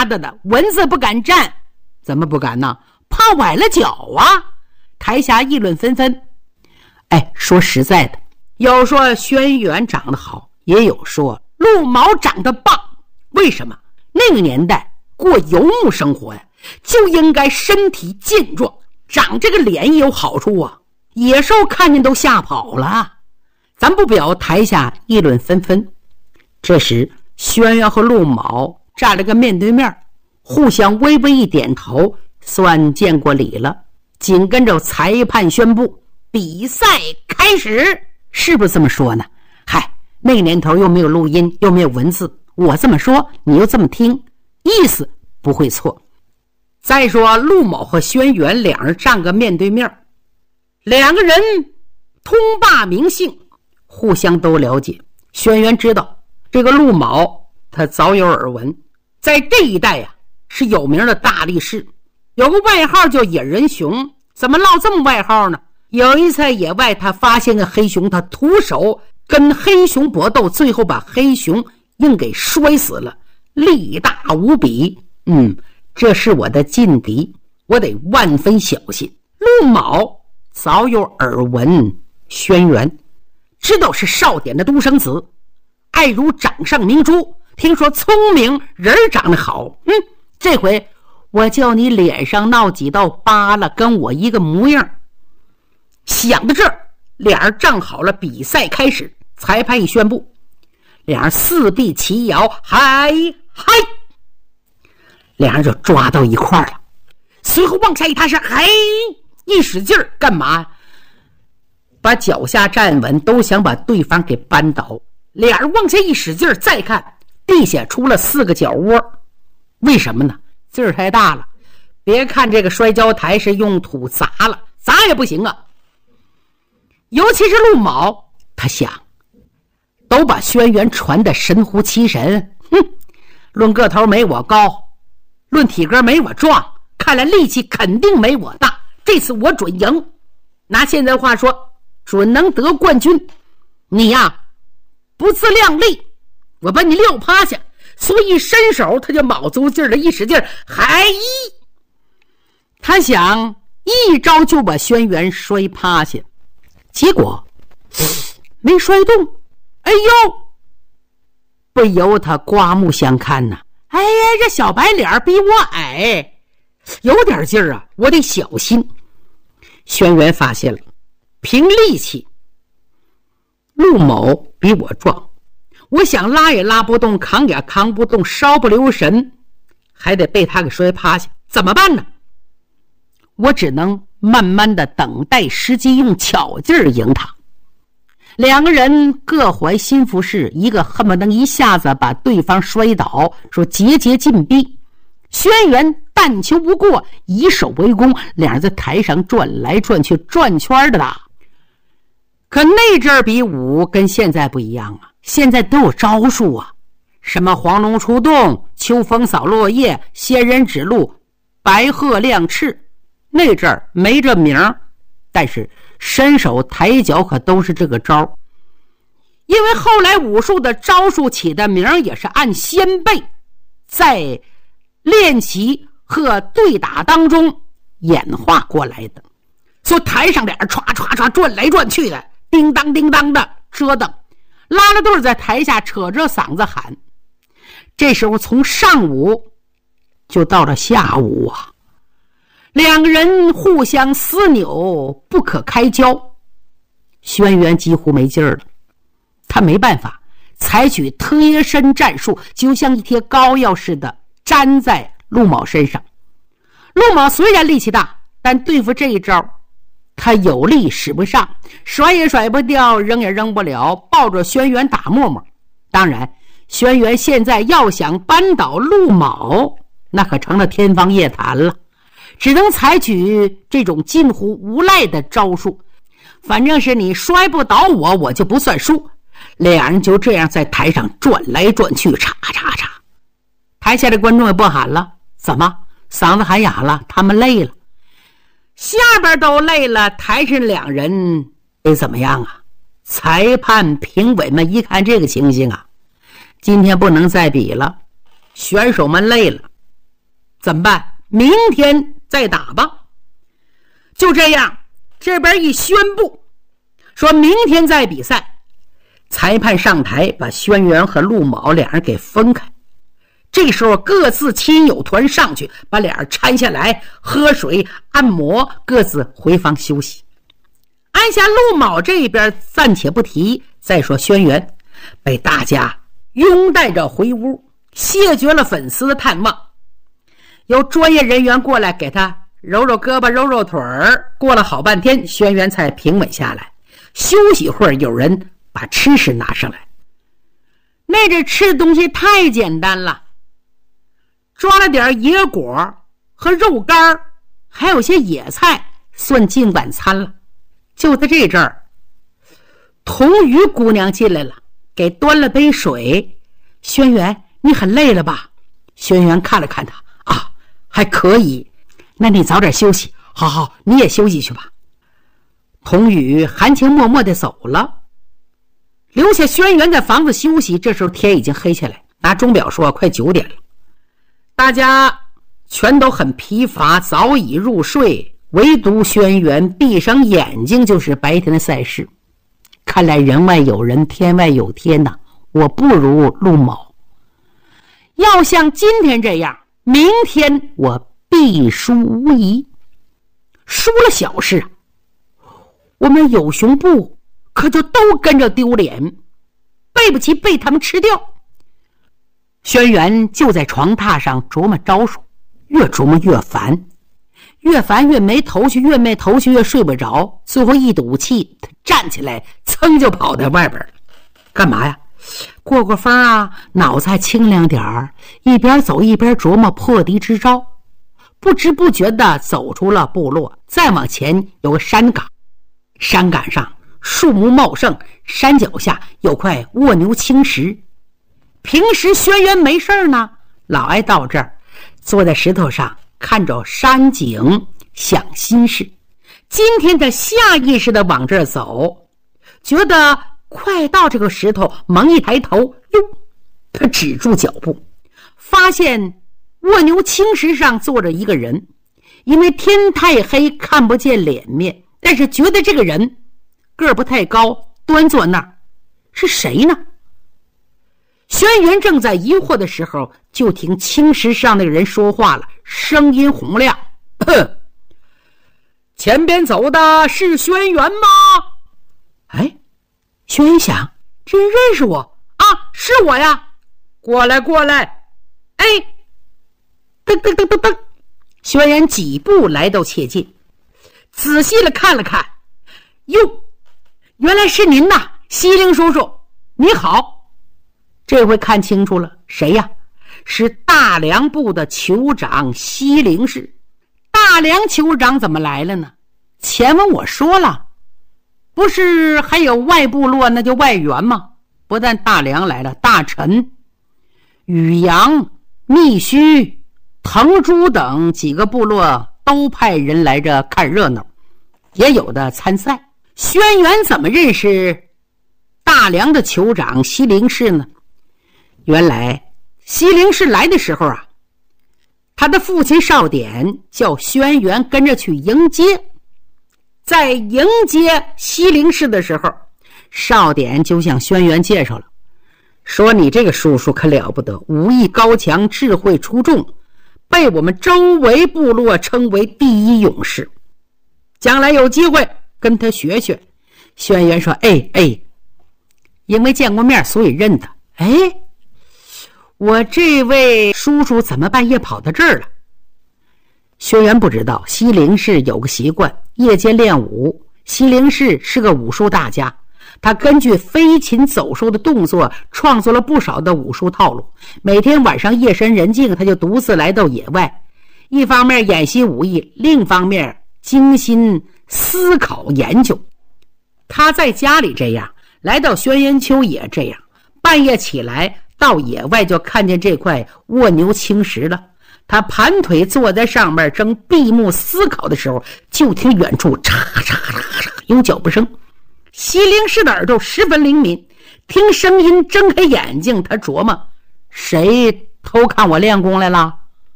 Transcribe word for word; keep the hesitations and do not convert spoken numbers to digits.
妈的的，蚊子不敢站。怎么不敢呢？怕崴了脚啊！台下议论纷纷。哎，说实在的，有说轩辕长得好，也有说陆毛长得棒。为什么？那个年代过游牧生活呀，就应该身体健壮，长这个脸也有好处啊。野兽看见都吓跑了。咱不表，台下议论纷纷。这时轩辕和陆毛站了个面对面，互相微微一点头，算见过礼了。紧跟着裁判宣布比赛开始，是不是这么说呢？嗨，那个年头又没有录音，又没有文字，我这么说你又这么听，意思不会错。再说陆某和轩辕两人站个面对面，两个人通霸名姓，互相都了解。轩辕知道这个陆某他早有耳闻，在这一带呀、啊、是有名的大力士，有个外号叫野人熊。怎么落这么外号呢？有一次在野外，他发现个黑熊，他徒手跟黑熊搏斗，最后把黑熊硬给摔死了，力大无比。嗯，这是我的劲敌，我得万分小心。陆某早有耳闻轩辕，知道是少典的独生子，爱如掌上明珠，听说聪明，人长得好。嗯，这回我叫你脸上闹几道疤了，跟我一个模样。想到这儿，俩人站好了，比赛开始。裁判一宣布，俩人四臂齐摇，嗨嗨，俩人就抓到一块了。随后往下一踏实，嗨，一使劲儿，干嘛？把脚下站稳，都想把对方给扳倒。俩人往下一使劲儿，再看地下出了四个脚窝。为什么呢？劲儿太大了，别看这个摔跤台是用土砸了，砸也不行啊。尤其是陆某，他想都把轩辕传得神乎其神，哼，论个头没我高，论体格没我壮，看来力气肯定没我大，这次我准赢。拿现在话说，准能得冠军。你呀不自量力，我把你撂趴下。所以伸手他就卯足劲儿的一使劲儿，还一他想一招就把轩辕摔趴下，结果没摔动。哎呦，不由他刮目相看呐！哎呀，这小白脸比我矮，有点劲儿啊，我得小心。轩辕发现了，凭力气陆某比我壮，我想拉也拉不动，扛也扛不动，稍不留神还得被他给摔趴下，怎么办呢？我只能慢慢的等待时机，用巧劲儿赢他。两个人各怀心腹事，一个恨不得一下子把对方摔倒，说节节进逼。轩辕但求不过，以守为攻，两人在台上转来转去，转圈的打。可那阵儿比武跟现在不一样啊，现在都有招数啊，什么黄龙出洞、秋风扫落叶、仙人指路、白鹤亮翅，那阵儿没这名儿，但是伸手抬脚可都是这个招。因为后来武术的招数起的名也是按先辈在练习和对打当中演化过来的，所以台上俩人唰唰唰转来转去的，叮当叮当的折腾，拉拉队在台下扯着嗓子喊。这时候从上午就到了下午啊，两个人互相撕扭，不可开交。轩辕几乎没劲儿了，他没办法，采取贴身战术，就像一贴膏药似的粘在陆某身上。陆某虽然力气大，但对付这一招他有力使不上，甩也甩不掉，扔也扔不了，抱着轩辕打沫沫。当然轩辕现在要想扳倒陆某，那可成了天方夜谭了，只能采取这种近乎无赖的招数，反正是你摔不倒我，我就不算输。两人就这样在台上转来转去，叉叉叉。台下的观众也不喊了，怎么嗓子喊哑了？他们累了，下边都累了，台上两人得怎么样啊？裁判评委们一看这个情形啊，今天不能再比了，选手们累了， 怎么办？明天再打吧。就这样，这边一宣布说明天再比赛，裁判上台把轩辕和陆某两人给分开。这时候各自亲友团上去把俩人搀下来，喝水按摩，各自回房休息。按下陆某这边暂且不提，再说轩辕被大家拥戴着回屋，谢绝了粉丝的探望。有专业人员过来给他揉揉胳膊揉揉腿儿，过了好半天轩辕才平稳下来。休息会儿，有人把吃食拿上来。那这吃的东西太简单了，抓了点野果和肉干，还有些野菜，算进晚餐了。就在这阵儿，童瑜姑娘进来了，给端了杯水。轩辕，你很累了吧？轩辕看了看他，啊，还可以。那你早点休息。好好，你也休息去吧。童宇含情脉脉地走了，留下轩辕在房子休息。这时候天已经黑下来，拿钟表说快九点了。大家全都很疲乏，早已入睡，唯独轩辕闭上眼睛就是白天的赛事。看来人外有人，天外有天呐，我不如陆某。要像今天这样，明天我必输无疑。输了小事，我们有熊部可就都跟着丢脸，背不齐被他们吃掉。轩辕就在床榻上琢磨招数，越琢磨越烦，越烦越没头绪，越没头绪越睡不着。最后一赌气，他站起来噌就跑到外边。干嘛呀？过过风啊，脑子还清亮点儿。一边走一边琢磨破敌之招，不知不觉地走出了部落。再往前有个山岗，山岗上树木茂盛，山脚下有块卧牛青石。平时轩辕没事呢，老爱到这儿坐在石头上看着山景，想心事。今天他下意识地往这儿走，觉得快到这个石头，猛一抬头，哟，他止住脚步，发现卧牛青石上坐着一个人。因为天太黑看不见脸面，但是觉得这个人个儿不太高，端坐那儿，是谁呢？轩辕正在疑惑的时候，就听青石上那个人说话了，声音洪亮：前边走的是轩辕吗？哎，轩辕想，这人认识我啊，是我呀，过来过来。哎，噔噔噔噔噔，轩辕几步来到切近，仔细的看了看，哟，原来是您呐，西陵叔叔，你好。这回看清楚了，谁呀？是大梁部的酋长西陵氏。大梁酋长怎么来了呢？前文我说了，不是还有外部落，那就外援吗？不但大梁来了，大臣禹阳、密须、腾珠等几个部落都派人来这看热闹，也有的参赛。轩辕怎么认识大梁的酋长西陵氏呢？原来西陵氏来的时候啊，他的父亲少典叫轩辕跟着去迎接。在迎接西陵氏的时候，少典就向轩辕介绍了，说你这个叔叔可了不得，武艺高强，智慧出众，被我们周围部落称为第一勇士，将来有机会跟他学学。轩辕说，哎哎，因为见过面所以认得。哎，我这位叔叔怎么半夜跑到这儿了？轩辕不知道西陵氏有个习惯，夜间练武。西陵氏是个武术大家，他根据飞禽走兽的动作创作了不少的武术套路。每天晚上夜深人静，他就独自来到野外，一方面演习武艺，另一方面精心思考研究。他在家里这样，来到轩辕丘也这样，半夜起来到野外就看见这块卧牛青石了。他盘腿坐在上面，正闭目思考的时候，就听远处嚓嚓嚓嚓有脚步声。西陵氏的耳朵十分灵敏，听声音睁开眼睛，他琢磨，谁偷看我练功来了？